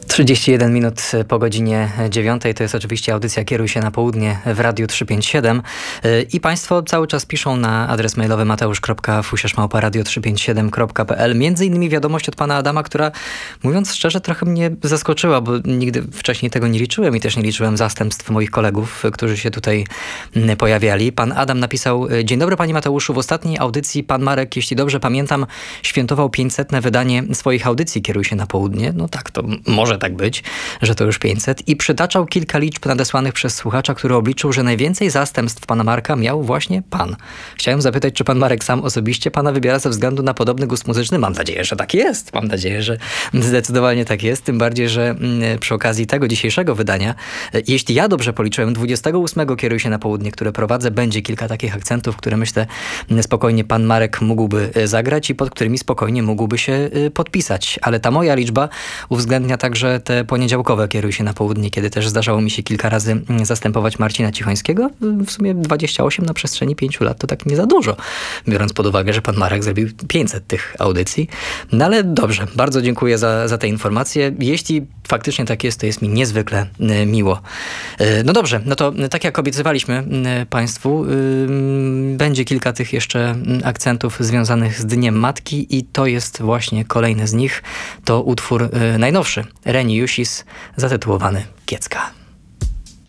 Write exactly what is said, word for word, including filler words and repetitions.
trzydzieści jeden minut po godzinie dziewiątej. To jest oczywiście audycja Kieruj się na południe w Radiu trzysta pięćdziesiąt siedem. I Państwo cały czas piszą na adres mailowy mateusz kropka fusiarz małpa radio trzysta pięćdziesiąt siedem kropka p l. Między innymi wiadomość od pana Adama, która, mówiąc szczerze, trochę mnie zaskoczyła, bo nigdy wcześniej tego nie liczyłem i też nie liczyłem zastępstw moich kolegów, którzy się tutaj pojawiali. Pan Adam napisał: dzień dobry panie Mateuszu, w ostatniej audycji pan Marek, jeśli dobrze pamiętam, świętował pięćsetne wydanie swoich audycji Kieruj się na południe. No tak, to może tak być, że to już pięćset. I przytaczał kilka liczb nadesłanych przez słuchacza, który obliczył, że najwięcej zastępstw pana Marka miał właśnie pan. Chciałem zapytać, czy pan Marek sam osobiście pana wybiera ze względu na podobny gust muzyczny? Mam nadzieję, że tak jest. Mam nadzieję, że zdecydowanie tak jest. Tym bardziej, że przy okazji tego dzisiejszego wydania, jeśli ja dobrze policzyłem, dwudziestego ósmego Kieruj się na południe, które prowadzę, będzie kilka takich akcentów, które myślę spokojnie pan Marek mógłby zagrać i pod którymi spokojnie mógłby się podpisać. Ale ta moja liczba uwzględnia także te poniedziałkowe Kieruj się na południe, kiedy też zdarzało mi się kilka razy zastępować Marcina Cichońskiego. W sumie dwadzieścia osiem na przestrzeni pięciu lat to tak nie za dużo, biorąc pod uwagę, że pan Marek zrobił pięćset tych audycji. No ale dobrze, bardzo dziękuję za, za te informacje. Jeśli faktycznie tak jest, to jest mi niezwykle y, miło. Y, no dobrze, no to tak jak obiecywaliśmy y, Państwu, y, będzie kilka tych jeszcze akcentów związanych z Dniem Matki i to jest właśnie kolejny z nich. To utwór y, najnowszy Reni Jusis zatytułowany Kiecka.